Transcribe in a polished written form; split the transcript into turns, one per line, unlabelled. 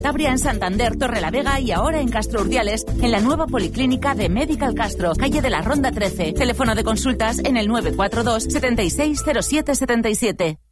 Cantabria, en Santander, Torrelavega y ahora en Castro Urdiales, en la nueva policlínica de Medical Castro, calle de la Ronda 13. Teléfono de consultas en el 942 760777.